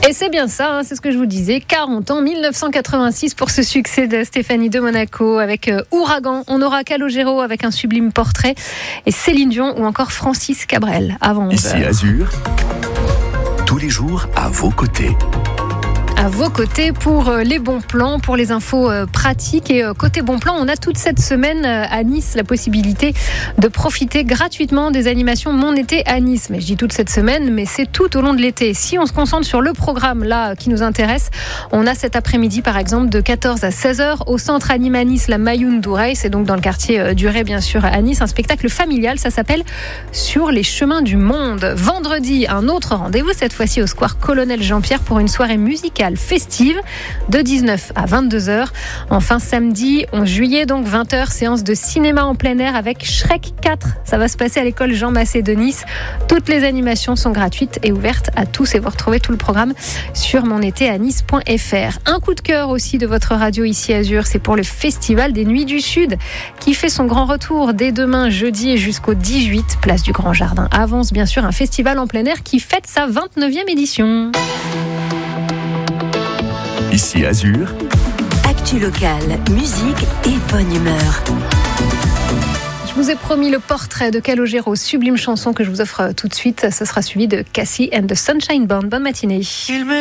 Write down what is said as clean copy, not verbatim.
Et c'est bien ça, c'est ce que je vous disais, 40 ans, 1986 pour ce succès de Stéphanie de Monaco avec Ouragan. On aura Calogero avec un sublime portrait et Céline Dion ou encore Francis Cabrel avant 11h. Ici Azur, tous les jours à vos côtés. À vos côtés pour les bons plans, pour les infos pratiques. Et côté bons plans, on a toute cette semaine à Nice la possibilité de profiter gratuitement des animations Mon été à Nice. Mais je dis toute cette semaine, mais c'est tout au long de l'été. Si on se concentre sur le programme là qui nous intéresse, on a cet après-midi par exemple de 14 à 16h au centre Anima Nice, la Mayoun d'Oureille. C'est donc dans le quartier du Ray bien sûr à Nice. Un spectacle familial, ça s'appelle Sur les chemins du monde. Vendredi, un autre rendez-vous, cette fois-ci au square Colonel Jean-Pierre pour une soirée musicale festive de 19 à 22h. Enfin samedi 11 juillet, donc 20h, séance de cinéma en plein air avec Shrek 4. Ça va se passer à l'école Jean Massé de Nice. Toutes les animations sont gratuites et ouvertes à tous et vous retrouvez tout le programme sur monétéanice.fr. Un coup de cœur aussi de votre radio ici Azur, c'est pour le Festival des Nuits du Sud qui fait son grand retour dès demain jeudi et jusqu'au 18 place du Grand Jardin. Avance bien sûr un festival en plein air qui fête sa 29e édition. Ici Azur, actu locale, musique et bonne humeur. Je vous ai promis le portrait de Calogero, sublime chanson que je vous offre tout de suite. Ce sera suivi de Cassie and the Sunshine Band. Bonne matinée.